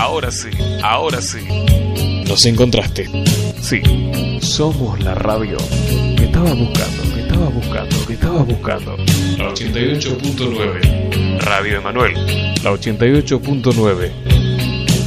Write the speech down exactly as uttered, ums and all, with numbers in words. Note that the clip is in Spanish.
ahora sí, ahora sí. Nos encontraste. Sí, somos la radio que estabas buscando, que estabas buscando, que estabas buscando. La ochenta y ocho punto nueve. Radio Emanuel. La ochenta y ocho punto nueve.